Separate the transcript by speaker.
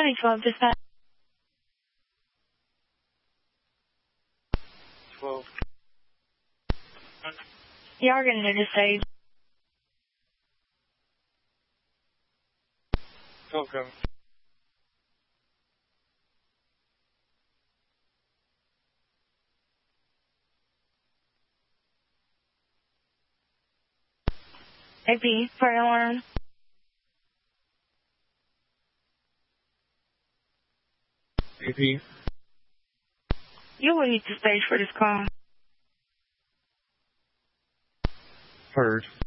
Speaker 1: County 12 dispatch.
Speaker 2: 12.
Speaker 1: You are getting into stage.
Speaker 2: 12 coming.
Speaker 1: AP, fire alarm.
Speaker 2: AP.
Speaker 1: You will need to stage for this call.
Speaker 2: Heard.